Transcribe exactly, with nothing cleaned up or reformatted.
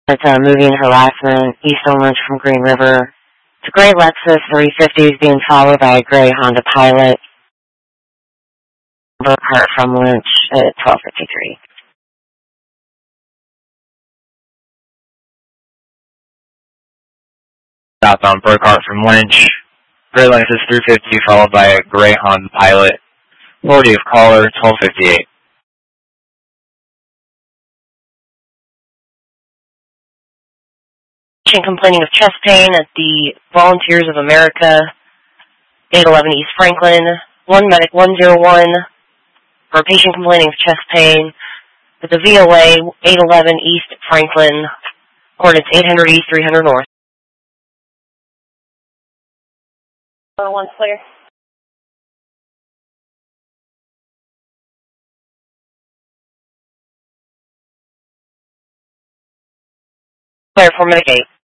It's uh, moving harassment, east on Lynch from Green River. It's a gray Lexus three fifty is being followed by a gray Honda Pilot. Burkhart from Lynch at twelve fifty-three. Southbound Burkhart from Lynch. Gray Lexus three fifty followed by a gray Honda Pilot. forty of caller, twelve fifty-eight. Patient complaining of chest pain at the Volunteers of America, eight eleven East Franklin. One medic one oh one for a patient complaining of chest pain at the V O A, eight eleven East Franklin. Coordinates eight hundred East, three hundred North. One's clear. Clear for medic eight.